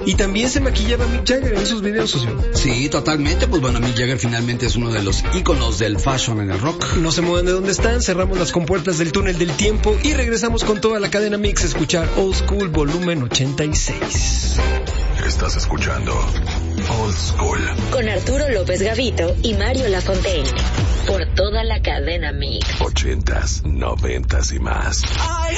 Y también se maquillaba Mick Jagger en sus videos, socio. Sí, totalmente. Pues bueno, Mick Jagger finalmente es uno de los íconos del fashion en el rock. No se muevan de donde están, cerramos las compuertas del túnel del tiempo y regresamos con toda la cadena Mix a escuchar Old School volumen 86. Estás escuchando Old School con Arturo López Gavito y Mario Lafontaine por toda la cadena Mix. 80s, 90s y más.